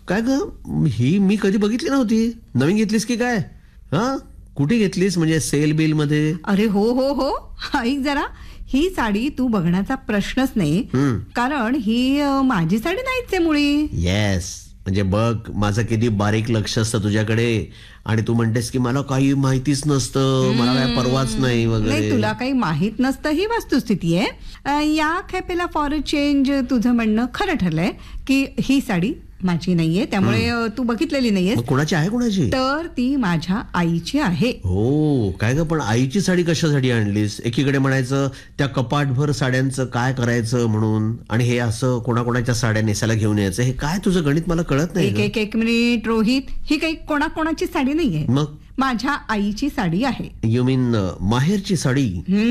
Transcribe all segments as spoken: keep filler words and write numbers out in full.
काय ग, ही मी कधी बघितली नव्हती. नवीन घेतलीस की काय? हा, कुठे घेतलीस, म्हणजे सेल बिल मध्ये? अरे हो हो हो, ऐक जरा, ही साडी तू बघण्याचा प्रश्नच नाही. कारण ही अ, माझी साडी नाहीच आहे मुळी. येस, म्हणजे बघ माझं किती बारीक लक्ष असतं तुझ्याकडे, आणि तू म्हणतेस की मला काही माहितीच नसतं, मला काय परवाच नाही वगैरे. नाही, तुला काही माहित नसतं ही वस्तुस्थिती आहे. अ, या खेपेला फॉर अ चेंज तुझं म्हणणं खरं ठरलंय की ही साडी माझी नाहीये, त्यामुळे अ, तू बघितलेली नाहीयेस. मग कोणाची आहे, कोणाची? तर ती माझ्या आईची आहे. हो काय ग, पण आईची साडी कशासाठी आणलीस? एकीकडे म्हणायचं त्या कपाटभर साड्यांचं काय करायचं म्हणून, आणि हे असं कोणाकोणाच्या साड्या नेसायला घेऊन यायचं, हे काय तुझं गणित मला कळत नाही. एक एक एक मिनिट रोहित, ही काही कोणाकोणाची साडी नाहीये, मग माझ्या आईची साडी आहे. यू मीन माहेरची साडी?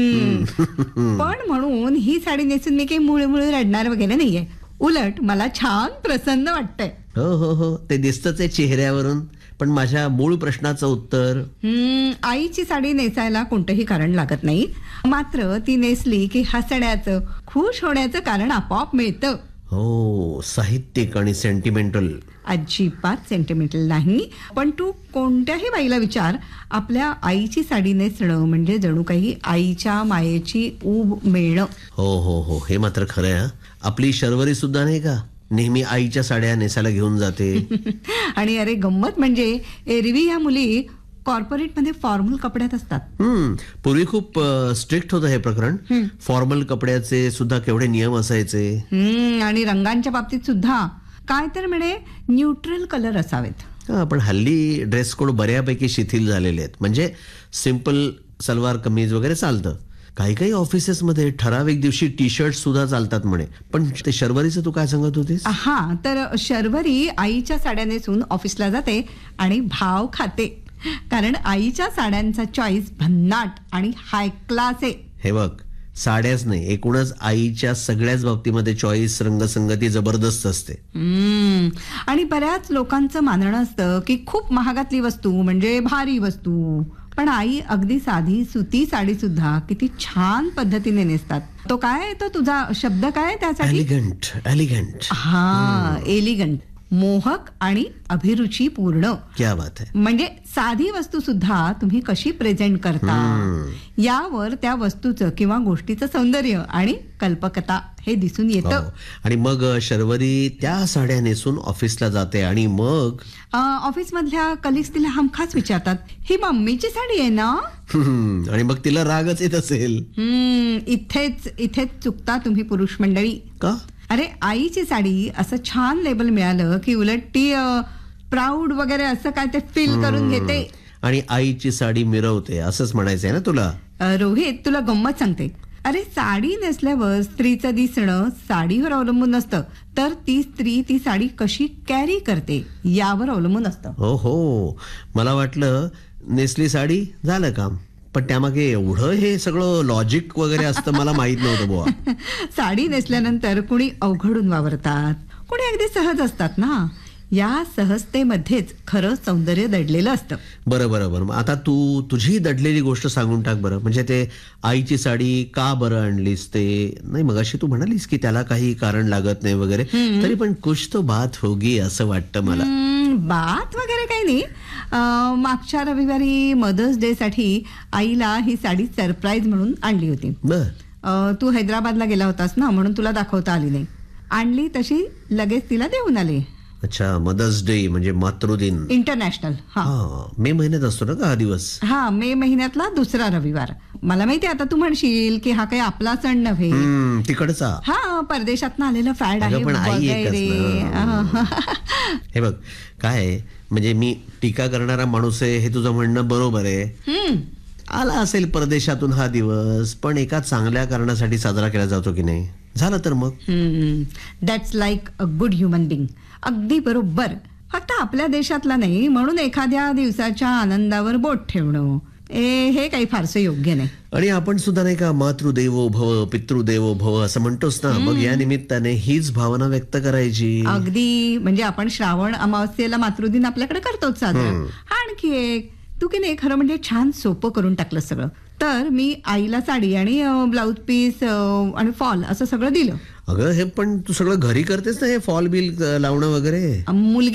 पण म्हणून ही साडी नेसून मी काही मुळे मुळे रडणार वगैरे नाहीये. उलट मला छान प्रसन्न वाटतंय. हो हो हो, ते दिसतच आहे चेहऱ्यावरून. पण माझ्या मूळ प्रश्नाचं उत्तर? हम्म आईची साडी नेसायला कोणतंही कारण लागत नाही, मात्र ती नेसली की हसण्याचं, खुश होण्याचं कारण आपोआप मिळतं. हो, साहित्यिक आणि सेंटिमेंटल. अजिबात सेंटिमेंटल नाही. पण तू कोणत्याही बाईला विचार, आपल्या आईची साडी नेसणं म्हणजे जणू काही आईच्या मायेची ऊब मिळणं. हो हो हो, हे मात्र खरं आहे. आपली शर्वरी सुद्धा नाही का नेहमी आईच्या साड्या नेसायला घेऊन जाते. आणि अरे गंमत म्हणजे एरवी या मुली कॉर्पोरेट मध्ये फॉर्मल कपड्यात असतात. हम्म पूर्वी खूप स्ट्रिक्ट होतं हे प्रकरण. फॉर्मल कपड्याचे सुद्धा केवढे नियम असायचे. हम्म आणि रंगांच्या बाबतीत सुद्धा काय तर म्हणे न्यूट्रल कलर असावेत. पण हल्ली ड्रेस कोड बऱ्यापैकी शिथिल झालेले आहेत. म्हणजे सिंपल सलवार कमीज वगैरे चालतं. काही काही ऑफिसेसमध्ये ठराविक दिवशी टी शर्ट सुद्धा चालतात म्हणे. पण ते शर्वरीचं तू काय सांगत होतीस? हा, तर शर्वरी आईच्या साड्या नेसून ऑफिसला जाते आणि भाव खाते, कारण आईच्या साड्यांचा चॉईस भन्नाट आणि हाय क्लास आहे. हे बघ, साड्याच नाही, एकूणच आईच्या सगळ्याच बाबतीमध्ये चॉईस, रंगसंगती जबरदस्त असते. हम्म आणि बऱ्याच लोकांचं मानणं असतं की खूप महागातली वस्तू म्हणजे भारी वस्तू, पण आई अगदी साधी सुती साडी सुद्धा किती छान पद्धतीने नेसतात. तो काय, तो तुझा शब्द काय त्यासाठी? एलिगंट. एलिगंट हा, एलिगंट, मोहक आणि अभिरुची पूर्ण. क्या बात आहे. म्हणजे साधी वस्तू सुद्धा तुम्ही कशी प्रेझेंट करता यावर त्या वस्तूचं किंवा गोष्टीचं सौंदर्य आणि कल्पकता हे दिसून येतं. आणि मग शर्वरी त्या साड्या नेसून ऑफिसला जाते, आणि मग ऑफिस मधल्या कलिग्स तिला हमखास विचारतात, ही मम्मीची साडी आहे ना? आणि मग तिला रागच येत असेल. हम्म इथेच इथेच चुकता तुम्ही पुरुष मंडळी. का? अरे आईची साडी असं छान लेबल मिळालं की उलट ती प्राऊड वगैरे असं काय ते फील करून घेते. आणि आईची साडी मिरवते असंच म्हणायचंय ना तुला? रोहित, तुला गंमत सांगते. अरे साडी नेसल्यावर स्त्रीचं दिसणं साडीवर अवलंबून नसतं, तर ती स्त्री ती साडी कशी कॅरी करते यावर अवलंबून असतं. हो हो, मला वाटलं नेसली साडी झालं काम, पण त्यामागे एवढं हे सगळं लॉजिक वगैरे असतं मला माहित नव्हतं बुवा. साडी नेसल्यानंतर कुणी अवघडून वावरतात, कुणी अगदी सहज असतात ना. या सहजतेमध्येच खरं सौंदर्य दडलेलं असतं. बरं बरं बरं, आता तू तुझी दडलेली गोष्ट सांगून टाक बरं. म्हणजे ते आईची साडी का बरं आणलीस ते नाही, मग अशी तू म्हणालीस की त्याला काही कारण लागत नाही वगैरे, तरी पण कुछ तो बात होगी असं वाटतं मला. बात वगैरे काही नाही. मागच्या रविवारी मदर्स डे साठी आईला ही साडी सरप्राईज म्हणून आणली होती. बर, तू हैदराबादला गेला होतास ना, म्हणून तुला दाखवता आली नाही. आणली तशी लगेच तिला देऊन आले. अच्छा, मदर्स डे म्हणजे मातृदिन इंटरनॅशनल. हा, मे महिन्यात असतो ना का हा दिवस? हा, मे महिन्यातला दुसरा रविवार. मला माहिती, आता तू म्हणशील की हा काही आपला सण नव्हे, तिकडचा. हा, परदेशात आलेलं फॅड आहे वगैरे. हे बघ काय, म्हणजे मी टीका करणारा माणूस आहे हे तुझं म्हणणं बरोबर आहे. आला असेल परदेशातून हा दिवस, पण एका चांगल्या कारणासाठी साजरा केला जातो की नाही, झालं तर मग. That's like a good human being. अगदी बरोबर. फक्त आपल्या देशातला नाही म्हणून एखाद्या दिवसाच्या आनंदावर बोट ठेवणं ए हे काही फारसं योग्य नाही. आणि आपण सुद्धा नाही का मातृदेवो भव पितृदेवो भव असं म्हणतोस ना, मग या निमित्ताने हीच भावना व्यक्त करायची. अगदी, म्हणजे आपण श्रावण अमावस्येला मातृदिन आपल्याकडे करतोच साजरा. आणखी एक, तू की नाही खरं म्हणजे छान सोपं करून टाकलं सगळं. तर मी आईला साडी आणि ब्लाउज पीस आणि फॉल असं सगळं दिलं. अगं हे पण तू सगळं घरी करतेस ना, हे फॉल बिल लावणं वगैरे? मुलगी